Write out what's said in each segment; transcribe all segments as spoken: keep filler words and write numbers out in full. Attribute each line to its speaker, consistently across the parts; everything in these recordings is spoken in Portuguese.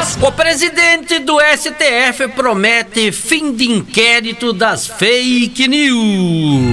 Speaker 1: O presidente do S T F promete fim de inquérito das fake news.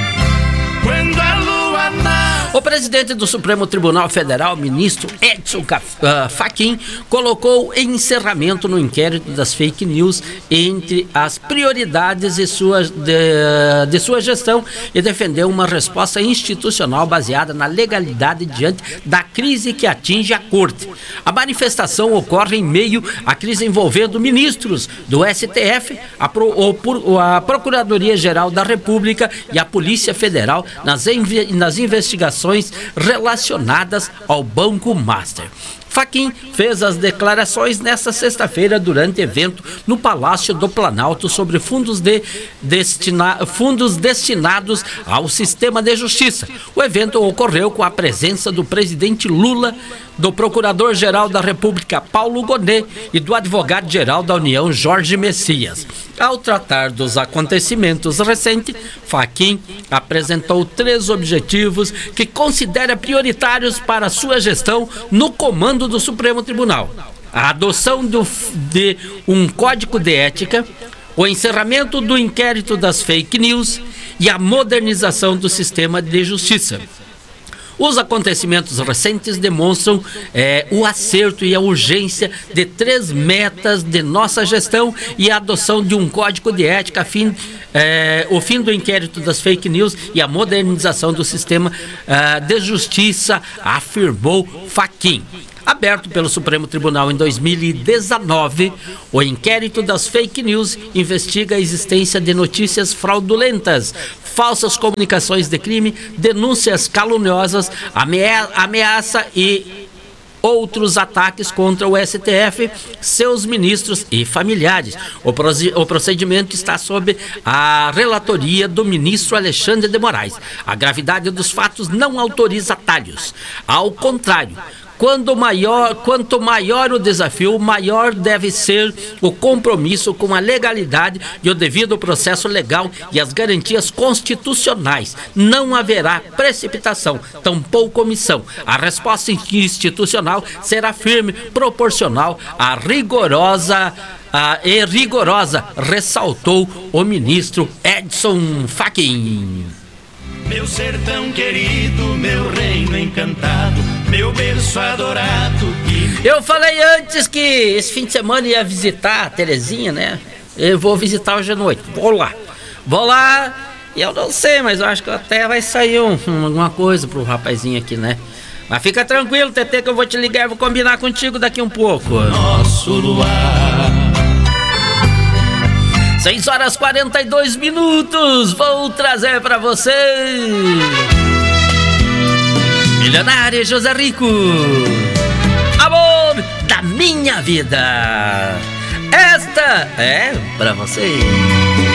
Speaker 2: Quando a lua nasce.
Speaker 1: O presidente do Supremo Tribunal Federal, ministro Edson Fachin, colocou encerramento no inquérito das fake news entre as prioridades de sua, de, de sua gestão e defendeu uma resposta institucional baseada na legalidade diante da crise que atinge a corte. A manifestação ocorre em meio à crise envolvendo ministros do S T F, a, Pro, a Procuradoria-Geral da República e a Polícia Federal nas, nas investigações relacionadas ao Banco Master. Fachin fez as declarações nesta sexta-feira durante evento no Palácio do Planalto sobre fundos, de destina, fundos destinados ao sistema de justiça. O evento ocorreu com a presença do presidente Lula, do Procurador-Geral da República Paulo Gonet e do Advogado-Geral da União Jorge Messias. Ao tratar dos acontecimentos recentes, Fachin apresentou três objetivos que considera prioritários para sua gestão no comando do Supremo Tribunal: a adoção do, de um código de ética, o encerramento do inquérito das fake news e a modernização do sistema de justiça. Os acontecimentos recentes demonstram é, o acerto e a urgência de três metas de nossa gestão e a adoção de um código de ética, fim, é, o fim do inquérito das fake news e a modernização do sistema é, de justiça, afirmou Fachin. Aberto pelo Supremo Tribunal em dois mil e dezenove, o inquérito das fake news investiga a existência de notícias fraudulentas, falsas comunicações de crime, denúncias caluniosas, amea- ameaça e outros ataques contra o S T F, seus ministros e familiares. O, proce- o procedimento está sob a relatoria do ministro Alexandre de Moraes. A gravidade dos fatos não autoriza atalhos. Ao contrário, Quando maior, quanto maior o desafio, maior deve ser o compromisso com a legalidade e o devido processo legal e as garantias constitucionais. Não haverá precipitação, tampouco omissão. A resposta institucional será firme, proporcional à rigorosa a, e rigorosa, ressaltou o ministro Edson Fachin.
Speaker 2: Meu sertão querido, meu reino encantado, meu berço adorado. E...
Speaker 1: Eu falei antes que esse fim de semana ia visitar a Terezinha, né? Eu vou visitar hoje à noite. Vou lá. Vou lá e eu não sei, mas eu acho que até vai sair um, alguma coisa pro rapazinho aqui, né? Mas fica tranquilo, Tetê, que eu vou te ligar e vou combinar contigo daqui um pouco.
Speaker 2: Nosso luar.
Speaker 1: seis horas e quarenta e dois minutos, vou trazer pra você Milionário José Rico, amor da minha vida. Esta é pra você.